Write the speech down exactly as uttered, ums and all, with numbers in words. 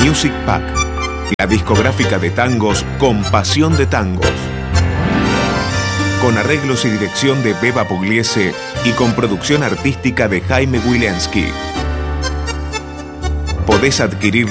Music Pack, la discográfica de tangos con pasión de tangos. Con arreglos y dirección de Beba Pugliese y con producción artística de Jaime Wilenski. Podés adquirir